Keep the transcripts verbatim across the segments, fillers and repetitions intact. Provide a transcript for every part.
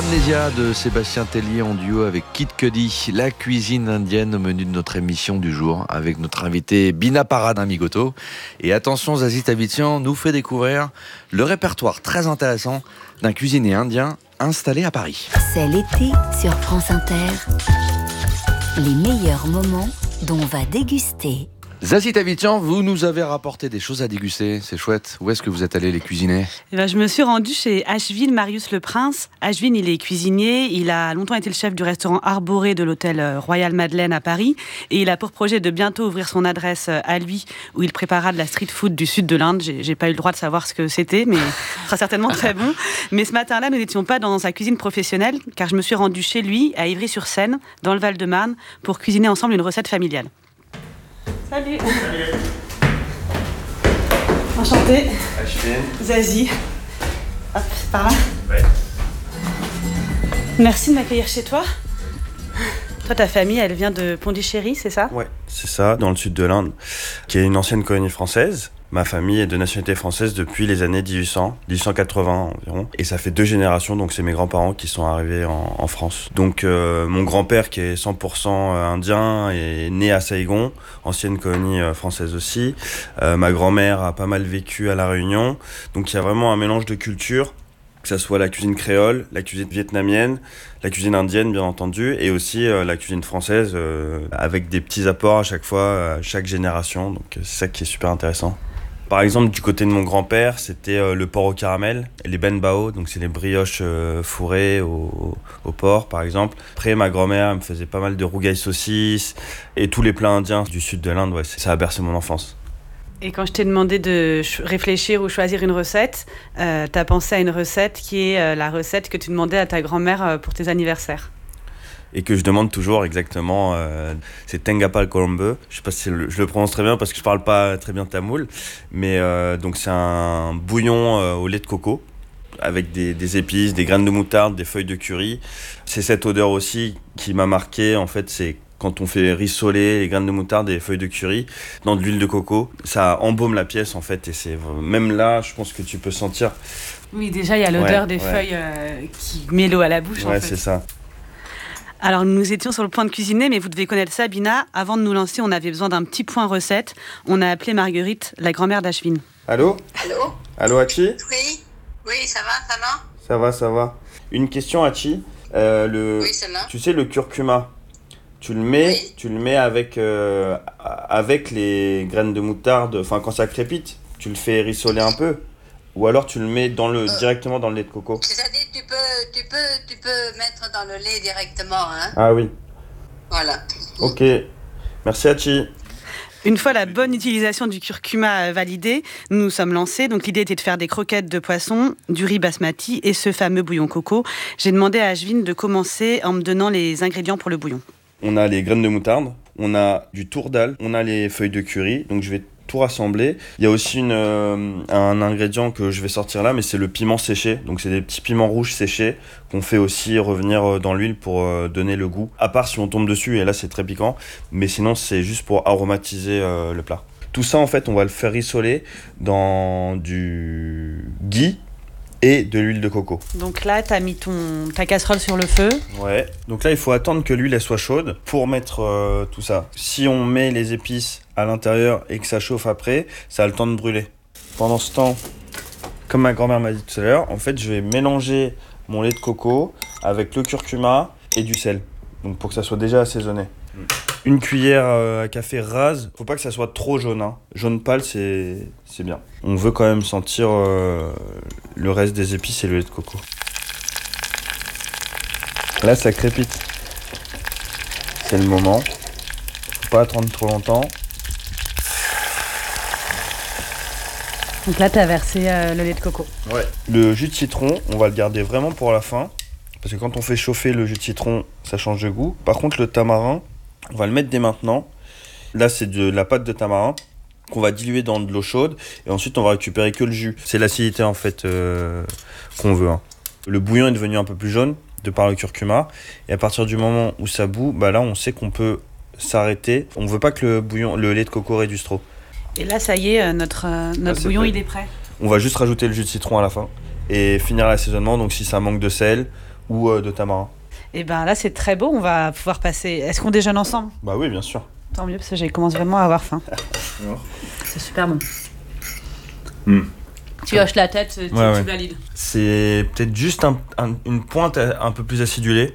Amnésia de Sébastien Tellier en duo avec Kid Cudi. La cuisine indienne au menu de notre émission du jour avec notre invité Bina Parad Amigoto. Et attention, Zazie Tavitian nous fait découvrir le répertoire très intéressant d'un cuisinier indien installé à Paris. C'est l'été sur France Inter. Les meilleurs moments dont on va déguster. Zazie Tavitian, vous nous avez rapporté des choses à déguster, c'est chouette. Où est-ce que vous êtes allé les cuisiner ? Eh ben, je me suis rendue chez Ashvin Marius Le Prince. Ashvin, il est cuisinier, il a longtemps été le chef du restaurant Arboré de l'hôtel Royal Madeleine à Paris et il a pour projet de bientôt ouvrir son adresse à lui où il préparera de la street food du sud de l'Inde. J'ai, j'ai pas eu le droit de savoir ce que c'était, mais ce sera certainement très bon. Mais ce matin-là, nous n'étions pas dans sa cuisine professionnelle car je me suis rendue chez lui à Ivry-sur-Seine, dans le Val-de-Marne, pour cuisiner ensemble une recette familiale. Salut. Salut. Enchantée. Ashvin. Zazie. Hop, par là. Ouais. Merci de m'accueillir chez toi. Toi, ta famille, elle vient de Pondichéry, c'est ça ? Ouais, c'est ça, dans le sud de l'Inde, qui est une ancienne colonie française. Ma famille est de nationalité française depuis les années dix-huit cents, dix-huit cent quatre-vingts environ. Et ça fait deux générations, donc c'est mes grands-parents qui sont arrivés en, en France. Donc euh, mon grand-père, qui est cent pour cent indien, est né à Saigon, ancienne colonie française aussi. Euh, ma grand-mère a pas mal vécu à La Réunion. Donc il y a vraiment un mélange de cultures, que ça soit la cuisine créole, la cuisine vietnamienne, la cuisine indienne bien entendu, et aussi euh, la cuisine française, euh, avec des petits apports à chaque fois, à chaque génération. Donc c'est ça qui est super intéressant. Par exemple, du côté de mon grand-père, c'était euh, le porc au caramel, les ben bao, donc c'est les brioches euh, fourrées au, au porc, par exemple. Après, ma grand-mère elle me faisait pas mal de rougail saucisses, et tous les plats indiens du sud de l'Inde, ouais, ça a bercé mon enfance. Et quand je t'ai demandé de ch- réfléchir ou choisir une recette, euh, t'as pensé à une recette qui est euh, la recette que tu demandais à ta grand-mère euh, pour tes anniversaires. Et que je demande toujours exactement, euh, c'est Tengapal Colombe. Je sais pas si le, je le prononce très bien parce que je parle pas très bien tamoul, mais euh, donc c'est un bouillon euh, au lait de coco avec des, des épices, des graines de moutarde, des feuilles de curry. C'est cette odeur aussi qui m'a marqué. En fait, c'est quand on fait rissoler les graines de moutarde et les feuilles de curry dans de l'huile de coco, ça embaume la pièce en fait. Et c'est même là, je pense que tu peux sentir. Oui, déjà il y a l'odeur Ouais, des ouais. feuilles euh, qui met l'eau à la bouche. Ouais, en fait. c'est ça. Alors nous étions sur le point de cuisiner, mais vous devez connaître ça, Bina. Avant de nous lancer, on avait besoin d'un petit point recette. On a appelé Marguerite, la grand-mère d'Ashvin. Allô ? Allô ? Allô, Hachi ? Oui, oui, ça va, ça va ? Ça va, ça va. Une question, Hachi. Euh, le... Oui, celle-là. Tu sais, le curcuma, tu le mets, Oui. tu le mets avec, euh, avec les graines de moutarde, enfin quand ça crépite, tu le fais rissoler un peu, ou alors tu le mets dans le, Euh. directement dans le lait de coco. C'est-à-dire, tu peux, tu peux, tu peux mettre dans le lait directement, hein ? Ah oui, Voilà. ok. Merci Hachi. Une fois la bonne utilisation du curcuma validée, nous nous sommes lancés. Donc l'idée était de faire des croquettes de poisson, du riz basmati et ce fameux bouillon coco. J'ai demandé à Ashvin de commencer en me donnant les ingrédients pour le bouillon. On a les graines de moutarde, on a du tourdal, on a les feuilles de curry, donc je vais tout rassembler. Il y a aussi une, euh, un ingrédient que je vais sortir là, mais c'est le piment séché. Donc c'est des petits piments rouges séchés qu'on fait aussi revenir dans l'huile pour euh, donner le goût. À part si on tombe dessus, et là c'est très piquant, mais sinon c'est juste pour aromatiser euh, le plat. Tout ça en fait, on va le faire rissoler dans du ghee et de l'huile de coco. Donc là, tu as mis ton, ta casserole sur le feu. Ouais, donc là il faut attendre que l'huile elle soit chaude pour mettre euh, tout ça. Si on met les épices à l'intérieur et que ça chauffe après, ça a le temps de brûler. Pendant ce temps, comme ma grand-mère m'a dit tout à l'heure, en fait je vais mélanger mon lait de coco avec le curcuma et du sel. Donc pour que ça soit déjà assaisonné. Mm. Une cuillère à café rase, faut pas que ça soit trop jaune, hein. Jaune pâle c'est, c'est bien. On veut quand même sentir euh, le reste des épices et le lait de coco. Là ça crépite. C'est le moment. Faut pas attendre trop longtemps. Donc là, tu as versé euh, le lait de coco. Ouais. Le jus de citron, on va le garder vraiment pour la fin. Parce que quand on fait chauffer le jus de citron, ça change de goût. Par contre, le tamarin, on va le mettre dès maintenant. Là, c'est de la pâte de tamarin qu'on va diluer dans de l'eau chaude. Et ensuite, on va récupérer que le jus. C'est l'acidité, en fait, euh, qu'on veut. Hein. Le bouillon est devenu un peu plus jaune de par le curcuma. Et à partir du moment où ça bout, bah là, on sait qu'on peut s'arrêter. On veut pas que le bouillon, le lait de coco réduise trop. Et là, ça y est, notre, euh, notre c'est bouillon, prêt. il est prêt. On va juste rajouter le jus de citron à la fin et finir l'assaisonnement. Donc si ça manque de sel, ou euh, de tamarin. Et ben là, c'est très beau. On va pouvoir passer. Est-ce qu'on déjeune ensemble ? Bah oui, bien sûr. Tant mieux, parce que je commence vraiment à avoir faim. C'est super bon. Mm. Tu hoches la tête, tu, ouais, tu ouais. valides. C'est peut-être juste un, un, une pointe un peu plus acidulée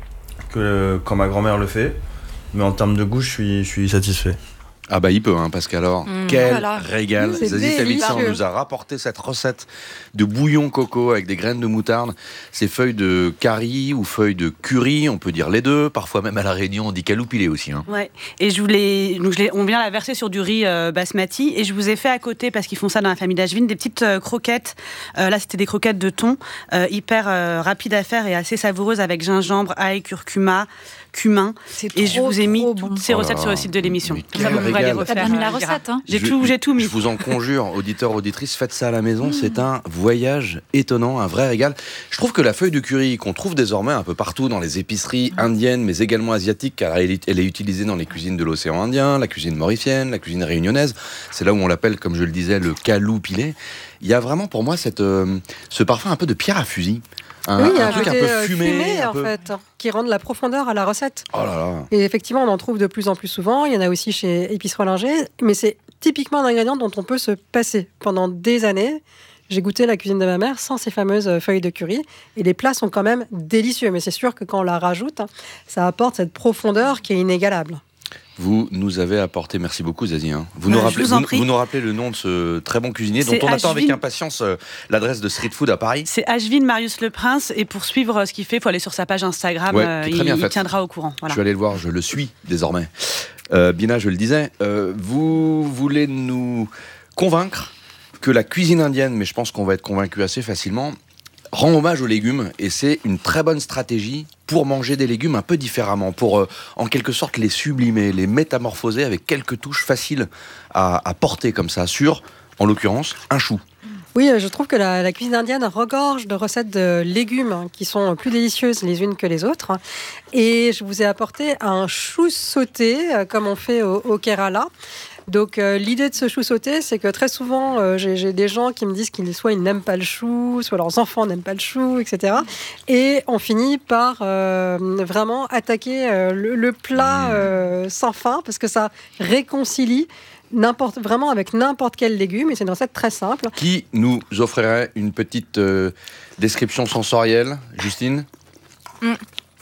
que quand ma grand-mère le fait. Mais en termes de goût, je suis, je suis satisfait. Ah bah il peut, hein, parce qu'alors, Mmh, quel voilà. régal. Mmh, c'est Zazie Tavitian délicieux. nous a rapporté cette recette de bouillon coco avec des graines de moutarde, ces feuilles de curry ou feuilles de curry, on peut dire les deux, parfois même à La Réunion on dit caloupilé aussi. Hein. Ouais. Et je voulais, donc je l'ai- on vient la verser sur du riz euh, basmati, et je vous ai fait à côté, parce qu'ils font ça dans la famille d'Ashvin, des petites euh, croquettes. Euh, là, c'était des croquettes de thon, euh, hyper euh, rapides à faire et assez savoureuses, avec gingembre, ail, curcuma, cumin. C'est Et je trop, vous ai mis trop toutes bon. ces Oh là recettes là. sur le site de l'émission. Mais Comme ça, quel vous pourrez les régal. refaire. T'as bien mis la euh, Gérard. recette, hein. J'ai Je- tout, j'ai tout mis. Je vous en conjure, auditeurs, auditrices, faites ça à la maison, c'est un voyage étonnant, un vrai régal. Je trouve que la feuille de curry qu'on trouve désormais un peu partout dans les épiceries indiennes, mais également asiatiques, car elle est, elle est utilisée dans les cuisines de l'océan Indien, la cuisine mauricienne, la cuisine réunionnaise, c'est là où on l'appelle, comme je le disais, le caloupilé. Il y a vraiment pour moi cette, euh, ce parfum un peu de pierre à fusil. Un, Oui, il y a un un truc un côté peu euh, fumé, fumé, un en peu- fait, qui rend de la profondeur à la recette. Oh là là. Et effectivement, on en trouve de plus en plus souvent. Il y en a aussi chez Épices Rollinger, mais c'est typiquement un ingrédient dont on peut se passer. Pendant des années, j'ai goûté la cuisine de ma mère sans ces fameuses feuilles de curry, et les plats sont quand même délicieux. Mais c'est sûr que quand on la rajoute, ça apporte cette profondeur qui est inégalable. Vous nous avez apporté, merci beaucoup Zazie. Hein. Vous, Bah, nous je rappelez, vous en vous, prie. vous nous rappelez le nom de ce très bon cuisinier dont C'est on attend avec Ashvin. impatience euh, l'adresse de Street Food à Paris. C'est Ashvin Marius Le Prince, et pour suivre euh, ce qu'il fait, il faut aller sur sa page Instagram. Ouais, euh, qui est très il, bien il faite. tiendra au courant. Voilà. Je vais aller le voir, je le suis désormais. Euh, Bina, je le disais, euh, vous voulez nous convaincre que la cuisine indienne, mais je pense qu'on va être convaincu assez facilement, rend hommage aux légumes, et c'est une très bonne stratégie pour manger des légumes un peu différemment, pour euh, en quelque sorte les sublimer, les métamorphoser avec quelques touches faciles à, à porter comme ça sur, en l'occurrence, un chou. Oui, euh, je trouve que la, la cuisine indienne regorge de recettes de légumes hein, qui sont plus délicieuses les unes que les autres. Et je vous ai apporté un chou sauté, euh, comme on fait au, au Kerala. Donc euh, l'idée de ce chou sauté, c'est que très souvent, euh, j'ai, j'ai des gens qui me disent qu'ils soit ils n'aiment pas le chou, soit leurs enfants n'aiment pas le chou, et cetera. Et on finit par euh, vraiment attaquer euh, le, le plat euh, sans fin, parce que ça réconcilie n'importe, vraiment avec n'importe quel légume, et c'est une recette très simple. Qui nous offrirait une petite euh, description sensorielle, Justine Mm.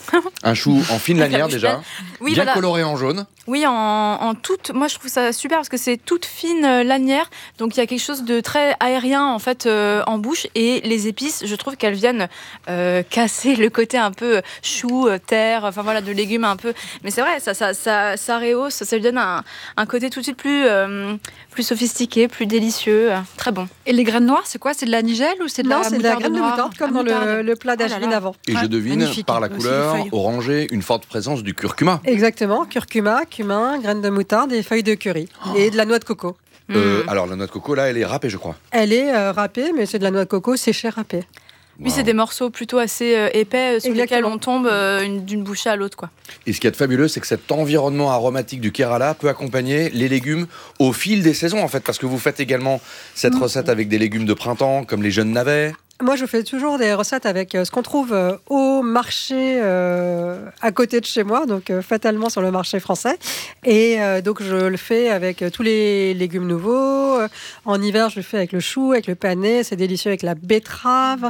Un chou en fine lanière bouche déjà, pleine. Oui, bien voilà. coloré en jaune. Oui, en, en toute. Moi, je trouve ça super parce que c'est toute fine euh, lanière. Donc, il y a quelque chose de très aérien en fait euh, en bouche. Et les épices, je trouve qu'elles viennent euh, casser le côté un peu chou, euh, terre, enfin voilà, de légumes un peu. Mais c'est vrai, ça, ça, ça, ça rehausse, ça lui donne un, un côté tout de suite plus, euh, plus sophistiqué, plus délicieux, euh, très bon. Et les graines noires, c'est quoi? C'est de la nigelle ou c'est de Non, la c'est de la moutarde graine de noire? moutarde, comme Ah, dans le, moutarde. le plat Oh là d'Ashvin là. avant. Et Ouais, je devine, magnifique. par la Aussi les couleur feuilles. orangée, une forte présence du curcuma. Exactement, curcuma, cumin, graines de moutarde et feuilles de curry. Et de la noix de coco. Euh, Mm. alors la noix de coco, là, elle est râpée, je crois. Elle est euh, râpée, mais c'est de la noix de coco séchée râpée. Oui, c'est des morceaux plutôt assez euh, épais euh, sur lesquels Exactement. on tombe euh, une- d'une bouchée à l'autre, quoi. Et ce qui est fabuleux, c'est que cet environnement aromatique du Kerala peut accompagner les légumes au fil des saisons, en fait, parce que vous faites également cette recette avec des légumes de printemps, comme les jeunes navets. Moi, je fais toujours des recettes avec euh, ce qu'on trouve euh, au marché euh, à côté de chez moi, donc euh, fatalement sur le marché français. Et euh, donc, je le fais avec euh, tous les légumes nouveaux. Euh, En hiver, je le fais avec le chou, avec le panais. C'est délicieux avec la betterave.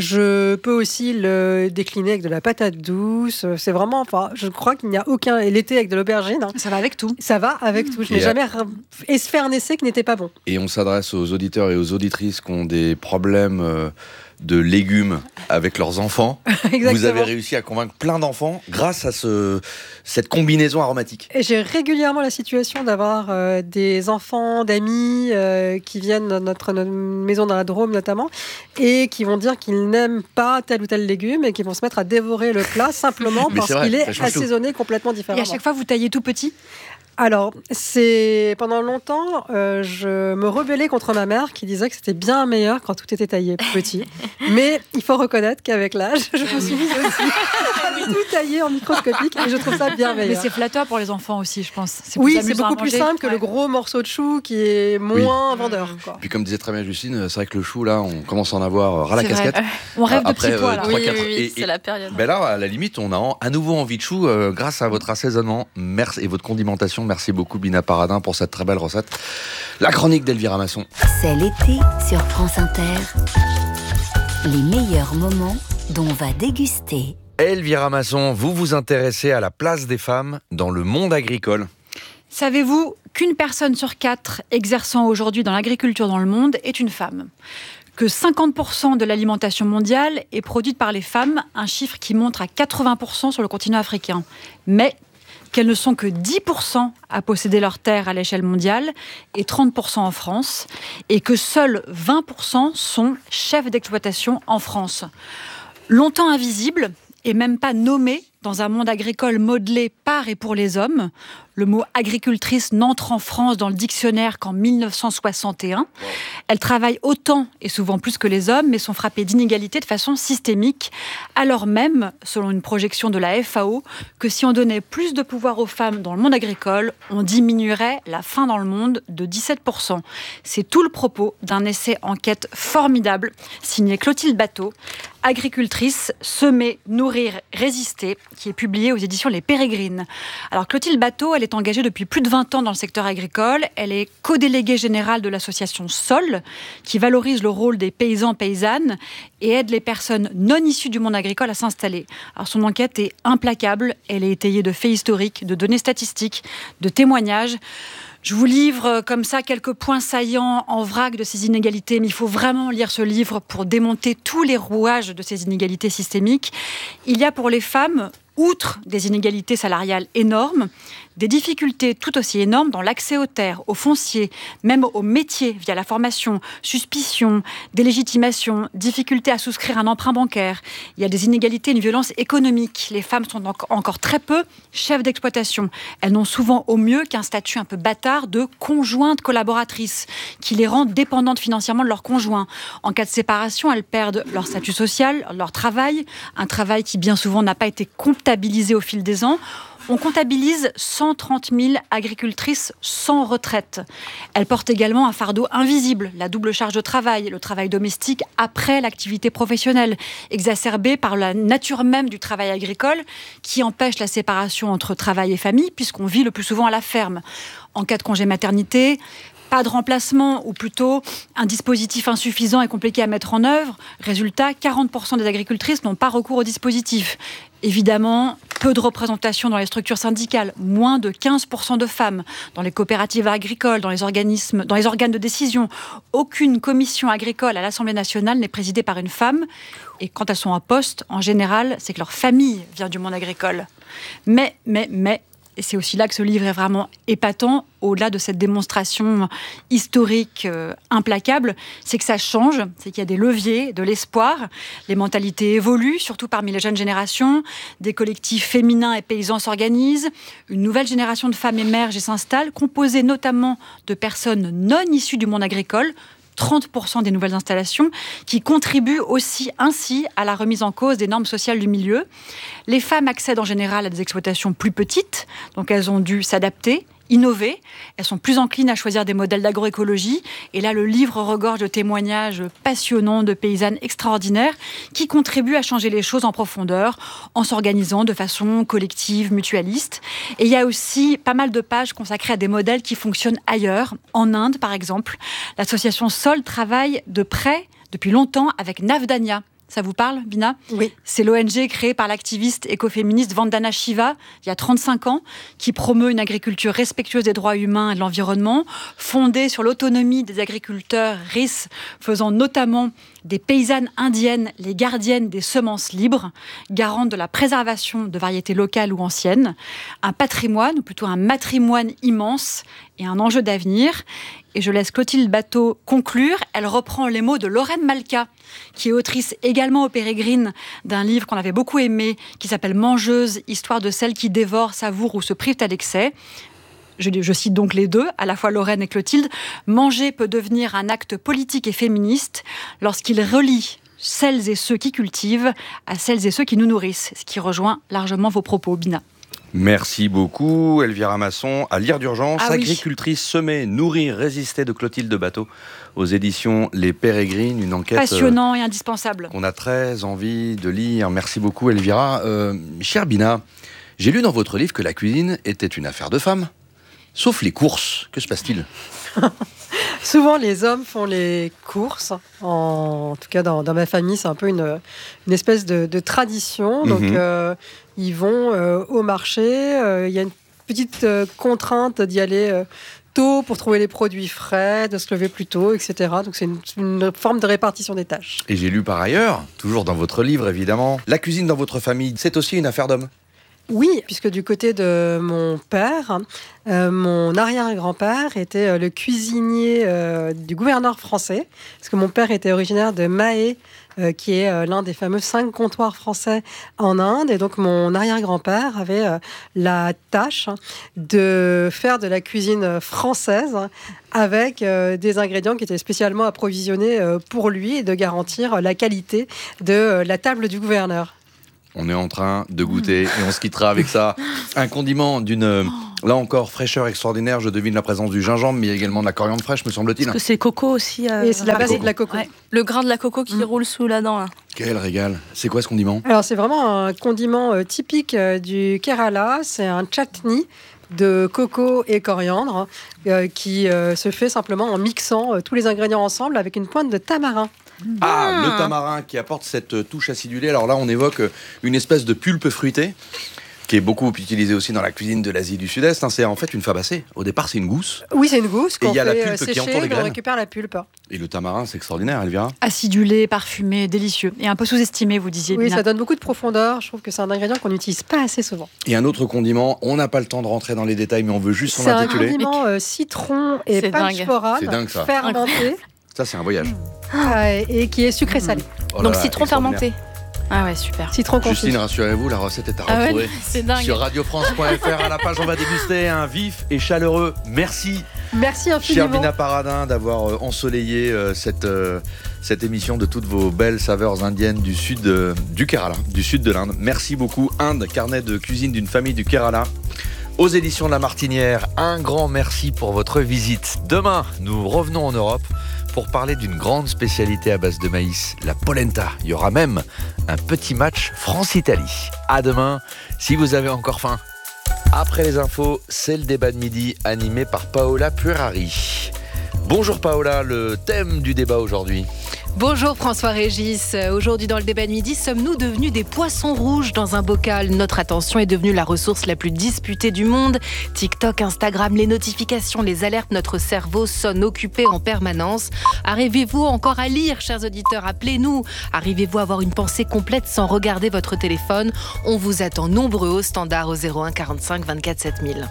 Je peux aussi le décliner avec de la patate douce. C'est vraiment, enfin, je crois qu'il n'y a aucun. Et l'été avec de l'aubergine, hein, Ça va avec tout. ça va avec tout. Je n'ai Et à- jamais ra- et se faire un essai qui n'était pas bon. Et on s'adresse aux auditeurs et aux auditrices qui ont des problèmes euh, de légumes avec leurs enfants. Exactement. Vous avez réussi à convaincre plein d'enfants grâce à ce, cette combinaison aromatique. Et j'ai régulièrement la situation d'avoir euh, des enfants, d'amis euh, qui viennent dans notre, notre maison dans la Drôme notamment, et qui vont dire qu'ils n'aiment pas tel ou tel légume et qui vont se mettre à dévorer le plat simplement Mais parce c'est vrai, qu'il ça est change tout. assaisonné complètement Et différemment. à chaque fois, vous taillez tout petit? Alors, c'est pendant longtemps, euh, je me rebellais contre ma mère qui disait que c'était bien meilleur quand tout était taillé petit. Mais il faut reconnaître qu'avec l'âge, je me suis mise aussi tout taillé en microscopique et je trouve ça bienveillant. Mais c'est flatteur pour les enfants aussi, je pense. C'est oui, plus c'est beaucoup à plus manger. simple que Ouais. le gros morceau de chou qui est moins Oui. vendeur. Quoi. Puis comme disait très bien Justine, c'est vrai que le chou, là, on commence à en avoir ras la C'est vrai. casquette. On rêve de Après, petits pois, euh, là. trois, Oui, quatre- oui, oui, et- c'est et- la période. Ben là, à la limite, on a en- à nouveau envie de chou euh, grâce à votre assaisonnement merci, et votre condimentation. Merci beaucoup, Bina Paradin, pour cette très belle recette. La chronique d'Elvira Masson. C'est l'été sur France Inter. Les meilleurs moments dont on va déguster. Elvira Masson, vous vous intéressez à la place des femmes dans le monde agricole. Savez-vous qu'une personne sur quatre exerçant aujourd'hui dans l'agriculture dans le monde est une femme ? Que cinquante pour cent de l'alimentation mondiale est produite par les femmes, un chiffre qui monte à quatre-vingts pour cent sur le continent africain. Mais qu'elles ne sont que dix pour cent à posséder leurs terres à l'échelle mondiale et trente pour cent en France, et que seuls vingt pour cent sont chefs d'exploitation en France. Longtemps invisibles et même pas nommées dans un monde agricole modelé par et pour les hommes, le mot agricultrice n'entre en France dans le dictionnaire qu'en mille neuf cent soixante et un. Wow. Elles travaillent autant et souvent plus que les hommes, mais sont frappées d'inégalités de façon systémique, alors même, selon une projection de la F A O, que si on donnait plus de pouvoir aux femmes dans le monde agricole, on diminuerait la faim dans le monde de dix-sept pour cent. C'est tout le propos d'un essai enquête formidable, signé Clotilde Bateau, agricultrice, semer, nourrir, résister, qui est publié aux éditions Les Pérégrines. Alors Clotilde Bateau, elle est engagée depuis plus de vingt ans dans le secteur agricole. Elle est co-déléguée générale de l'association Sol, qui valorise le rôle des paysans paysannes et aide les personnes non issues du monde agricole à s'installer. Alors son enquête est implacable, elle est étayée de faits historiques, de données statistiques, de témoignages. Je vous livre comme ça quelques points saillants en vrac de ces inégalités, mais il faut vraiment lire ce livre pour démonter tous les rouages de ces inégalités systémiques. Il y a pour les femmes, outre des inégalités salariales énormes, des difficultés tout aussi énormes dans l'accès aux terres, aux fonciers, même aux métiers via la formation, suspicion, délégitimation, difficulté à souscrire un emprunt bancaire. Il y a des inégalités, une violence économique. Les femmes sont encore très peu chefs d'exploitation. Elles n'ont souvent au mieux qu'un statut un peu bâtard de conjointe collaboratrice, qui les rend dépendantes financièrement de leur conjoint. En cas de séparation, elles perdent leur statut social, leur travail, un travail qui bien souvent n'a pas été comptabilisé au fil des ans. On comptabilise cent trente mille agricultrices sans retraite. Elles portent également un fardeau invisible, la double charge de travail, le travail domestique après l'activité professionnelle, exacerbée par la nature même du travail agricole qui empêche la séparation entre travail et famille puisqu'on vit le plus souvent à la ferme. En cas de congé maternité, pas de remplacement, ou plutôt un dispositif insuffisant et compliqué à mettre en œuvre. Résultat, quarante pour cent des agricultrices n'ont pas recours au dispositif. Évidemment, peu de représentation dans les structures syndicales, moins de quinze pour cent de femmes dans les coopératives agricoles, dans les organismes, dans les organes de décision. Aucune commission agricole à l'Assemblée nationale n'est présidée par une femme. Et quand elles sont en poste, en général, c'est que leur famille vient du monde agricole. Mais, mais, mais, et c'est aussi là que ce livre est vraiment épatant, au-delà de cette démonstration historique euh, implacable, c'est que ça change, c'est qu'il y a des leviers, de l'espoir, les mentalités évoluent, surtout parmi les jeunes générations, des collectifs féminins et paysans s'organisent, une nouvelle génération de femmes émerge et s'installe, composée notamment de personnes non issues du monde agricole, trente pour cent des nouvelles installations, qui contribuent aussi ainsi à la remise en cause des normes sociales du milieu. Les femmes accèdent en général à des exploitations plus petites, donc elles ont dû s'adapter, innover, elles sont plus enclines à choisir des modèles d'agroécologie. Et là, le livre regorge de témoignages passionnants de paysannes extraordinaires qui contribuent à changer les choses en profondeur en s'organisant de façon collective, mutualiste. Et il y a aussi pas mal de pages consacrées à des modèles qui fonctionnent ailleurs. En Inde, par exemple, l'association Sol travaille de près, depuis longtemps, avec Navdanya. Ça vous parle, Bina ? Oui. C'est l'O N G créée par l'activiste écoféministe Vandana Shiva il y a trente-cinq ans, qui promeut une agriculture respectueuse des droits humains et de l'environnement, fondée sur l'autonomie des agriculteurs R I S, faisant notamment des paysannes indiennes les gardiennes des semences libres, garantes de la préservation de variétés locales ou anciennes. Un patrimoine, ou plutôt un matrimoine immense et un enjeu d'avenir. Et je laisse Clotilde Bateau conclure. Elle reprend les mots de Lorraine Malka, qui est autrice également aux Pérégrines d'un livre qu'on avait beaucoup aimé, qui s'appelle « Mangeuse, histoire de celles qui dévorent, savourent ou se privent à l'excès ». Je, je cite donc les deux, à la fois Lorraine et Clotilde. « Manger peut devenir un acte politique et féministe lorsqu'il relie celles et ceux qui cultivent à celles et ceux qui nous nourrissent, ce qui rejoint largement vos propos, Bina. Merci beaucoup, Elvira Masson. À lire d'urgence, ah, Agricultrice, oui. Semer, nourrir, résister de Clotilde Bateau aux éditions Les Pérégrines, une enquête passionnant euh, et indispensable qu'on a très envie de lire. Merci beaucoup, Elvira. Euh, chère Bina, j'ai lu dans votre livre que la cuisine était une affaire de femmes, sauf les courses. Que se passe-t-il ? Souvent, les hommes font les courses. En, en tout cas, dans, dans ma famille, c'est un peu une, une espèce de, de tradition. Donc, mm-hmm. euh, ils vont euh, au marché. Il euh, y a une petite euh, contrainte d'y aller euh, tôt pour trouver les produits frais, de se lever plus tôt, et cetera. Donc, c'est une, une forme de répartition des tâches. Et j'ai lu par ailleurs, toujours dans votre livre, évidemment, la cuisine dans votre famille, c'est aussi une affaire d'hommes. Oui, puisque du côté de mon père, euh, mon arrière-grand-père était euh, le cuisinier euh, du gouverneur français, parce que mon père était originaire de Mahé, euh, qui est euh, l'un des fameux cinq comptoirs français en Inde. Et donc, mon arrière-grand-père avait euh, la tâche de faire de la cuisine française avec euh, des ingrédients qui étaient spécialement approvisionnés euh, pour lui et de garantir la qualité de euh, la table du gouverneur. On est en train de goûter et on se quittera avec ça. Un condiment d'une, là encore, fraîcheur extraordinaire. Je devine la présence du gingembre, mais il y a également de la coriandre fraîche, me semble-t-il. Parce que c'est coco aussi. Euh, et c'est la base de la coco. Ouais. Le grain de la coco qui mmh. roule sous la dent. Là. Quel régal. C'est quoi ce condiment ? Alors, c'est vraiment un condiment euh, typique euh, du Kerala. C'est un chutney de coco et coriandre euh, qui euh, se fait simplement en mixant euh, tous les ingrédients ensemble avec une pointe de tamarin. Ah, le tamarin qui apporte cette touche acidulée. Alors là, on évoque une espèce de pulpe fruitée qui est beaucoup utilisée aussi dans la cuisine de l'Asie du Sud-Est. C'est en fait une fabacée. Au départ, c'est une gousse. Oui, c'est une gousse qu'on et il y a fait la pulpe sécher, qui entoure les graines. On récupère la pulpe. Et le tamarin, c'est extraordinaire, Elvira. Acidulé, parfumé, délicieux. Et un peu sous-estimé, vous disiez. Oui, Bina. Ça donne beaucoup de profondeur. Je trouve que c'est un ingrédient qu'on n'utilise pas assez souvent. Et un autre condiment, on n'a pas le temps de rentrer dans les détails, mais on veut juste son intitulé. C'est un condiment euh, citron et panchphoran fermenté. Ça, c'est un voyage. Ah, et qui est sucré-salé. Oh Donc, là, citron fermenté. Ah ouais, super. Citron confit. Justine, rassurez-vous, la recette est à ah retrouver ouais, c'est dingue. Sur radio france point f r. À la page, on va déguster un vif et chaleureux merci. Merci infiniment. Chère Bina Paradin, d'avoir ensoleillé cette, euh, cette émission de toutes vos belles saveurs indiennes du sud euh, du Kerala, du sud de l'Inde. Merci beaucoup. Inde, carnet de cuisine d'une famille du Kerala. Aux éditions de La Martinière, un grand merci pour votre visite. Demain, nous revenons en Europe pour parler d'une grande spécialité à base de maïs, la polenta. Il y aura même un petit match France-Italie. À demain, si vous avez encore faim. Après les infos, c'est le débat de midi animé par Paola Puerari. Bonjour Paola, le thème du débat aujourd'hui. Bonjour François-Régis. Aujourd'hui dans le débat de midi, sommes-nous devenus des poissons rouges dans un bocal ? Notre attention est devenue la ressource la plus disputée du monde. TikTok, Instagram, les notifications, les alertes, notre cerveau sonne occupé en permanence. Arrivez-vous encore à lire, chers auditeurs ? Appelez-nous. Arrivez-vous à avoir une pensée complète sans regarder votre téléphone ? On vous attend nombreux au standard au zéro un quarante-cinq vingt-quatre sept mille.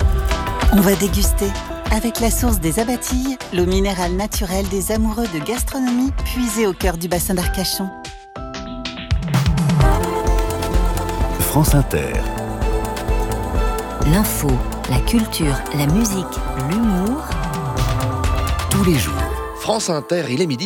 On va déguster avec la source des Abatilles, l'eau minérale naturelle des amoureux de gastronomie, puisée au cœur du bassin d'Arcachon. France Inter. L'info, la culture, la musique, l'humour. Tous les jours. France Inter, il est midi.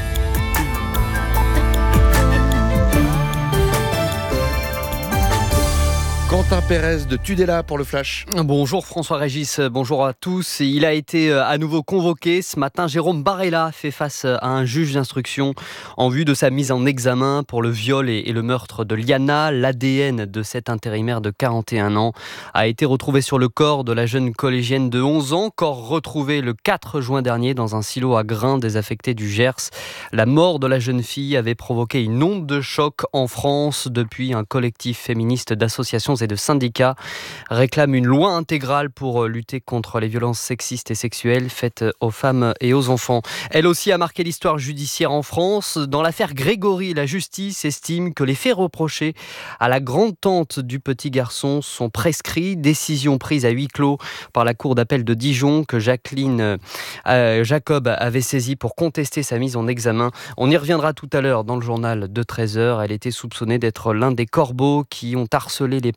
Quentin Pérez de Tudela pour le Flash. Bonjour François-Régis, bonjour à tous. Il a été à nouveau convoqué. Ce matin, Jérôme Barella fait face à un juge d'instruction en vue de sa mise en examen pour le viol et le meurtre de Liana. L'A D N de cet intérimaire de quarante et un ans a été retrouvé sur le corps de la jeune collégienne de onze ans, corps retrouvé le quatre juin dernier dans un silo à grains désaffecté du Gers. La mort de la jeune fille avait provoqué une onde de choc en France. Depuis, un collectif féministe d'associations et de syndicats réclament une loi intégrale pour lutter contre les violences sexistes et sexuelles faites aux femmes et aux enfants. Elle aussi a marqué l'histoire judiciaire en France. Dans l'affaire Grégory, la justice estime que les faits reprochés à la grande-tante du petit garçon sont prescrits. Décision prise à huis clos par la cour d'appel de Dijon que Jacqueline euh, Jacob avait saisie pour contester sa mise en examen. On y reviendra tout à l'heure dans le journal de treize heures. Elle était soupçonnée d'être l'un des corbeaux qui ont harcelé les parents de Grégory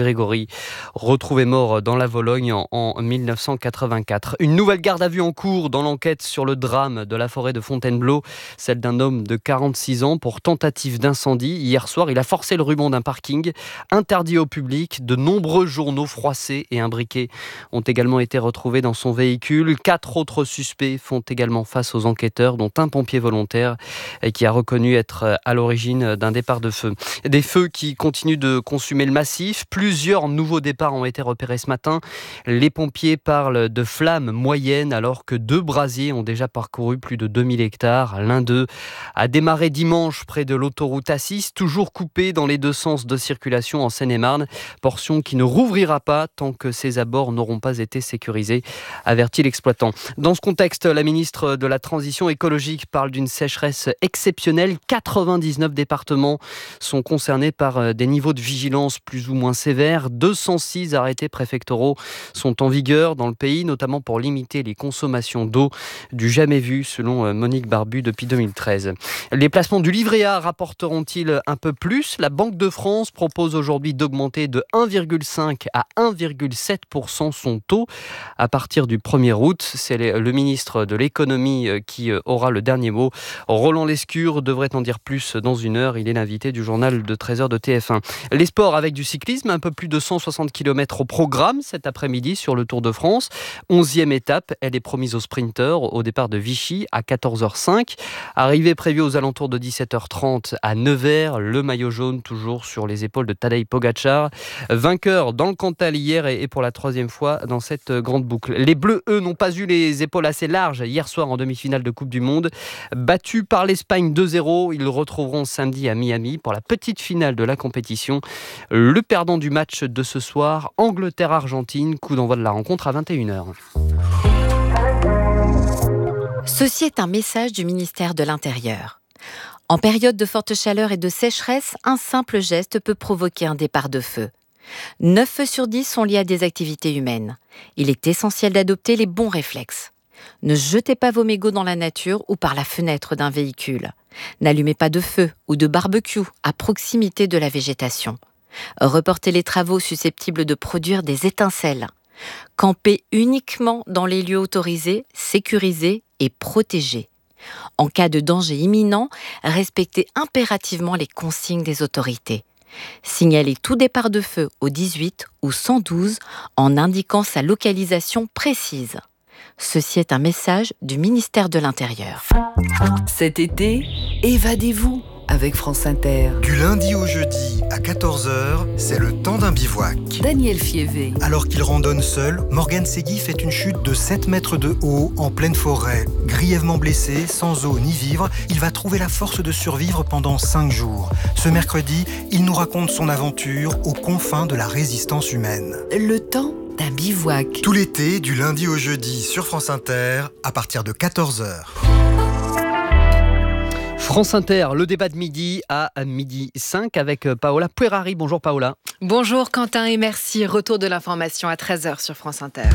Grégory, retrouvé mort dans la Vologne en, en mille neuf cent quatre-vingt-quatre. Une nouvelle garde à vue en cours dans l'enquête sur le drame de la forêt de Fontainebleau, celle d'un homme de quarante-six ans pour tentative d'incendie. Hier soir, il a forcé le ruban d'un parking, interdit au public. De nombreux journaux froissés et imbriqués ont également été retrouvés dans son véhicule. Quatre autres suspects font également face aux enquêteurs, dont un pompier volontaire qui a reconnu être à l'origine d'un départ de feu. Des feux qui continuent de consumer le massif. Plusieurs nouveaux départs ont été repérés ce matin. Les pompiers parlent de flammes moyennes alors que deux brasiers ont déjà parcouru plus de deux mille hectares. L'un d'eux a démarré dimanche près de l'autoroute A six, toujours coupée dans les deux sens de circulation en Seine-et-Marne. Portion qui ne rouvrira pas tant que ses abords n'auront pas été sécurisés, avertit l'exploitant. Dans ce contexte, la ministre de la Transition écologique parle d'une sécheresse exceptionnelle. quatre-vingt-dix-neuf départements sont concernés par des niveaux de vigilance plus ou moins sévères. deux cent six arrêtés préfectoraux sont en vigueur dans le pays, notamment pour limiter les consommations d'eau du jamais vu, selon Monique Barbu, depuis deux mille treize. Les placements du livret A rapporteront-ils un peu plus ? La Banque de France propose aujourd'hui d'augmenter de un virgule cinq à un virgule sept pour cent son taux à partir du premier août. C'est le ministre de l'économie qui aura le dernier mot. Roland Lescure devrait en dire plus dans une heure. Il est l'invité du journal de treize heures de T F un. Les sports avec du cyclisme, un peu plus de cent soixante kilomètres au programme cet après-midi sur le Tour de France. onzième étape, elle est promise aux sprinteurs au départ de Vichy à quatorze heures cinq. Arrivée prévue aux alentours de dix-sept heures trente à Nevers. Le maillot jaune toujours sur les épaules de Tadej Pogačar. Vainqueur dans le Cantal hier et pour la troisième fois dans cette grande boucle. Les Bleus, eux, n'ont pas eu les épaules assez larges hier soir en demi-finale de Coupe du Monde. Battus par l'Espagne deux zéro, ils retrouveront samedi à Miami pour la petite finale de la compétition. Le perdant du match de ce soir, Angleterre-Argentine, coup d'envoi de la rencontre à vingt et une heures. Ceci est un message du ministère de l'Intérieur. En période de forte chaleur et de sécheresse, un simple geste peut provoquer un départ de feu. neuf feux sur dix sont liés à des activités humaines. Il est essentiel d'adopter les bons réflexes. Ne jetez pas vos mégots dans la nature ou par la fenêtre d'un véhicule. N'allumez pas de feu ou de barbecue à proximité de la végétation. Reportez les travaux susceptibles de produire des étincelles. Campez uniquement dans les lieux autorisés, sécurisés et protégés. En cas de danger imminent, respectez impérativement les consignes des autorités. Signalez tout départ de feu au dix-huit ou cent douze en indiquant sa localisation précise. Ceci est un message du ministère de l'Intérieur. Cet été, évadez-vous avec France Inter. Du lundi au jeudi à quatorze heures, c'est le temps d'un bivouac. Daniel Fievé. Alors qu'il randonne seul, Morgan Segui fait une chute de sept mètres de haut en pleine forêt. Grièvement blessé, sans eau ni vivre, il va trouver la force de survivre pendant cinq jours. Ce mercredi, il nous raconte son aventure aux confins de la résistance humaine. Le temps d'un bivouac. Tout l'été, du lundi au jeudi sur France Inter, à partir de quatorze heures. France Inter, le débat de midi à midi cinq avec Paola Puerari. Bonjour Paola. Bonjour Quentin et merci. Retour de l'information à treize heures sur France Inter.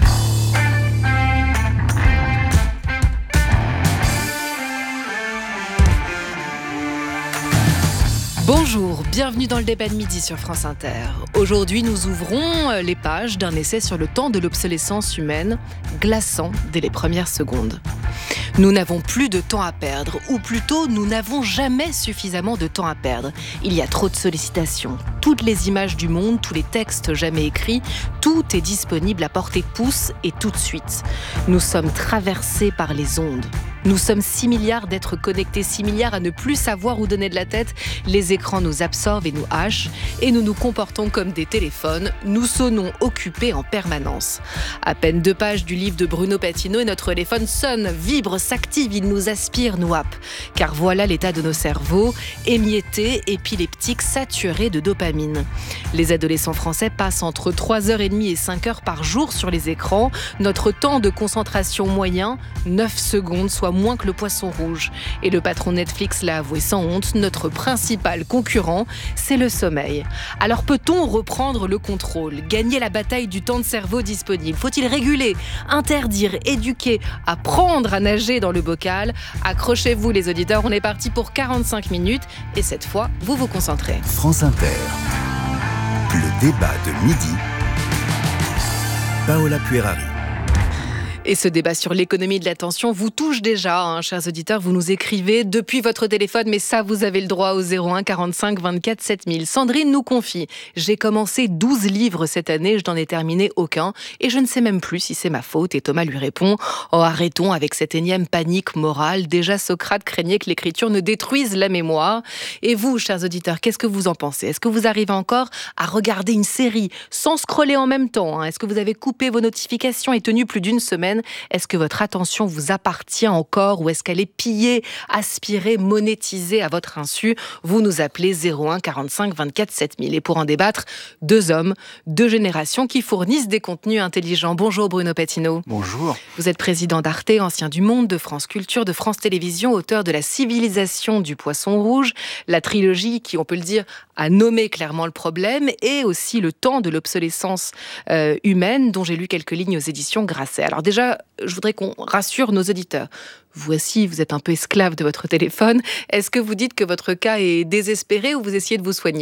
Bonjour, bienvenue dans le débat de midi sur France Inter. Aujourd'hui, nous ouvrons les pages d'un essai sur le temps de l'obsolescence humaine, glaçant dès les premières secondes. Nous n'avons plus de temps à perdre, ou plutôt, nous n'avons jamais suffisamment de temps à perdre. Il y a trop de sollicitations. Toutes les images du monde, tous les textes jamais écrits, tout est disponible à portée de pouce et tout de suite. Nous sommes traversés par les ondes. Nous sommes six milliards d'êtres connectés, six milliards à ne plus savoir où donner de la tête. Les écrans nous absorbent et nous hachent, et nous nous comportons comme des téléphones. Nous sonnons occupés en permanence. À peine deux pages du livre de Bruno Patino et notre téléphone sonne, vibre, s'active, il nous aspire, nous happe. Car voilà l'état de nos cerveaux, émiettés, épileptiques, saturés de dopamine. Les adolescents français passent entre trois heures trente et cinq heures par jour sur les écrans. Notre temps de concentration moyen, neuf secondes, soit moins que le poisson rouge. Et le patron Netflix l'a avoué sans honte, notre principal concurrent, c'est le sommeil. Alors peut-on reprendre le contrôle, gagner la bataille du temps de cerveau disponible ? Faut-il réguler, interdire, éduquer, apprendre à nager dans le bocal ? Accrochez-vous les auditeurs, on est parti pour quarante-cinq minutes et cette fois, vous vous concentrez. France Inter. Le débat de midi. Paola Puerari. Et ce débat sur l'économie de l'attention vous touche déjà, hein, chers auditeurs. Vous nous écrivez depuis votre téléphone, mais ça, vous avez le droit au zéro un quarante-cinq vingt-quatre sept mille. Sandrine nous confie « J'ai commencé douze livres cette année, je n'en ai terminé aucun, et je ne sais même plus si c'est ma faute. » Et Thomas lui répond « Oh, arrêtons avec cette énième panique morale. Déjà, Socrate craignait que l'écriture ne détruise la mémoire. » Et vous, chers auditeurs, qu'est-ce que vous en pensez ? Est-ce que vous arrivez encore à regarder une série sans scroller en même temps, hein ? Est-ce que vous avez coupé vos notifications et tenu plus d'une semaine ? Est-ce que votre attention vous appartient encore ou est-ce qu'elle est pillée, aspirée, monétisée à votre insu ? Vous nous appelez zéro un quarante-cinq vingt-quatre sept mille. Et pour en débattre, deux hommes, deux générations qui fournissent des contenus intelligents. Bonjour Bruno Patino. Bonjour. Vous êtes président d'Arte, ancien du Monde, de France Culture, de France Télévisions, auteur de La civilisation du poisson rouge, la trilogie qui, on peut le dire, a nommé clairement le problème, et aussi Le temps de l'obsolescence euh, humaine, dont j'ai lu quelques lignes aux éditions Grasset. Alors déjà, je voudrais qu'on rassure nos auditeurs. Vous aussi, vous êtes un peu esclave de votre téléphone. Est-ce que vous dites que votre cas est désespéré ou vous essayez de vous soigner ?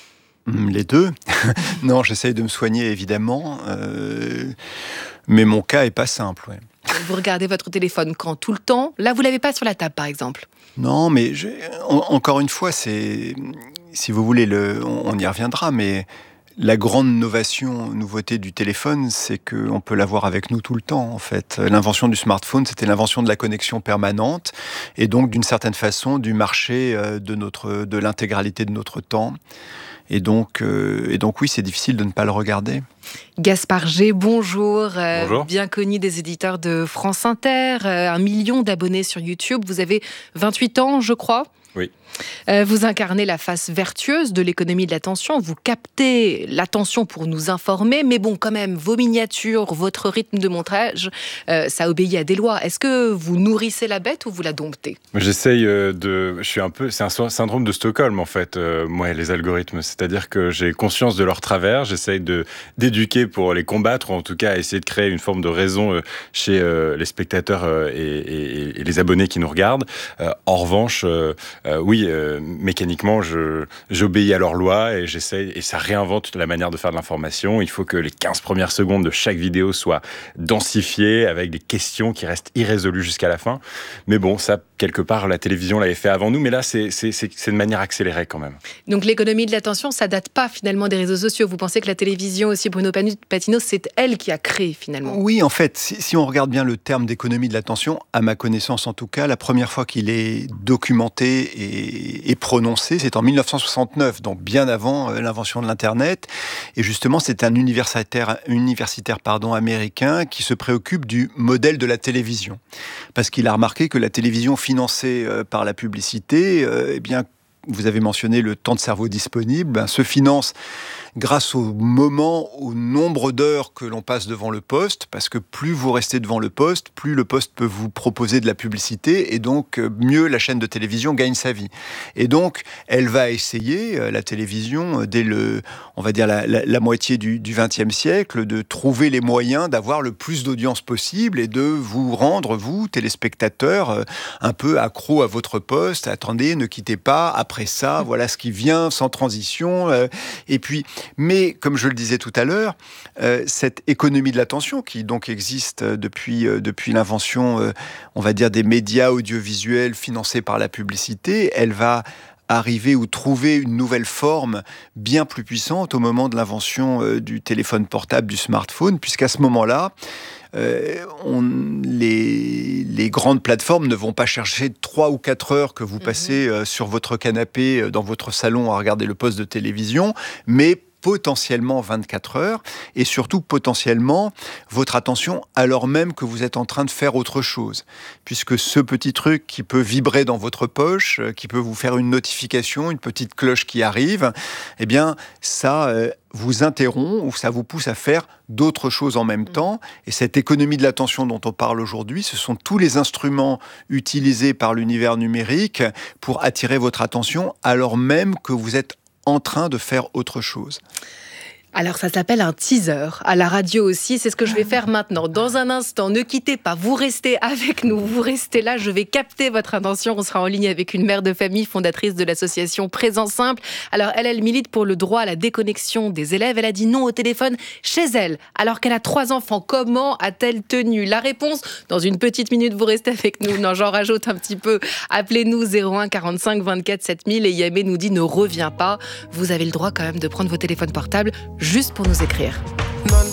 Les deux. Non, j'essaye de me soigner, évidemment. Euh, mais mon cas est pas simple. Ouais. Vous regardez votre téléphone quand ? Tout le temps ? Là, vous l'avez pas sur la table, par exemple ? Non, mais je, en, encore une fois, c'est, si vous voulez, le, on, on y reviendra, mais la grande novation, nouveauté du téléphone, c'est qu'on peut l'avoir avec nous tout le temps, en fait. L'invention du smartphone, c'était l'invention de la connexion permanente et donc, d'une certaine façon, du marché de, notre, de l'intégralité de notre temps. Et donc, euh, et donc oui, c'est difficile de ne pas le regarder. Gaspard G, bonjour. Euh, bonjour. Bien connu des éditeurs de France Inter, euh, un million d'abonnés sur YouTube. Vous avez vingt-huit ans, je crois. Oui. Euh, vous incarnez la face vertueuse de l'économie de l'attention. Vous captez l'attention pour nous informer. Mais bon, quand même, vos miniatures, votre rythme de montage, euh, ça obéit à des lois. Est-ce que vous nourrissez la bête ou vous la domptez ? J'essaye de... Je suis un peu... C'est un syndrome de Stockholm, en fait, euh, moi, les algorithmes. C'est-à-dire que j'ai conscience de leurs travers. J'essaye de, d'éduquer pour les combattre, ou en tout cas, essayer de créer une forme de raison euh, chez euh, les spectateurs euh, et, et, et les abonnés qui nous regardent. Euh, en revanche, euh, euh, oui, Euh, mécaniquement, je, j'obéis à leurs lois et j'essaie, et ça réinvente la manière de faire de l'information. Il faut que les quinze premières secondes de chaque vidéo soient densifiées avec des questions qui restent irrésolues jusqu'à la fin. Mais bon, ça, quelque part, la télévision l'avait fait avant nous, mais là, c'est, c'est, c'est, c'est de manière accélérée quand même. Donc l'économie de l'attention, ça date pas finalement des réseaux sociaux. Vous pensez que la télévision aussi, Bruno Patino, c'est elle qui a créé finalement ? Oui, en fait, si, si on regarde bien le terme d'économie de l'attention, à ma connaissance en tout cas, la première fois qu'il est documenté et est prononcé, c'est en mille neuf cent soixante-neuf, donc bien avant l'invention de l'Internet. Et justement, c'est un universitaire, universitaire pardon, américain qui se préoccupe du modèle de la télévision. Parce qu'il a remarqué que la télévision financée par la publicité, eh bien, vous avez mentionné le temps de cerveau disponible, ben, se finance grâce au moment, au nombre d'heures que l'on passe devant le poste, parce que plus vous restez devant le poste, plus le poste peut vous proposer de la publicité, et donc mieux la chaîne de télévision gagne sa vie. Et donc, elle va essayer, la télévision, dès le, on va dire la, la, la moitié du vingtième siècle, de trouver les moyens d'avoir le plus d'audience possible et de vous rendre, vous, téléspectateurs, un peu accro à votre poste. Attendez, ne quittez pas, après ça, voilà ce qui vient, sans transition. Et puis, mais, comme je le disais tout à l'heure, euh, cette économie de l'attention qui donc existe depuis, euh, depuis l'invention, euh, on va dire, des médias audiovisuels financés par la publicité, elle va arriver ou trouver une nouvelle forme bien plus puissante au moment de l'invention euh, du téléphone portable, du smartphone, puisqu'à ce moment-là, Euh, on, les, les grandes plateformes ne vont pas chercher trois ou quatre heures que vous passez euh, sur votre canapé euh, dans votre salon à regarder le poste de télévision, mais potentiellement vingt-quatre heures, et surtout potentiellement votre attention alors même que vous êtes en train de faire autre chose. Puisque ce petit truc qui peut vibrer dans votre poche, qui peut vous faire une notification, une petite cloche qui arrive, eh bien ça euh, vous interrompt ou ça vous pousse à faire d'autres choses en même temps. Et cette économie de l'attention dont on parle aujourd'hui, ce sont tous les instruments utilisés par l'univers numérique pour attirer votre attention alors même que vous êtes en train de faire autre chose. Alors ça s'appelle un teaser, à la radio aussi, c'est ce que je vais faire maintenant. Dans un instant, ne quittez pas, vous restez avec nous, vous restez là, je vais capter votre attention. On sera en ligne avec une mère de famille, fondatrice de l'association Présence Simple. Alors elle, elle milite pour le droit à la déconnexion des élèves. Elle a dit non au téléphone chez elle, alors qu'elle a trois enfants. Comment a-t-elle tenu? La réponse, dans une petite minute, vous restez avec nous. Non, j'en rajoute un petit peu. Appelez-nous zéro un quarante-cinq vingt-quatre sept mille et Yamé nous dit ne reviens pas. Vous avez le droit quand même de prendre vos téléphones portables juste pour nous écrire.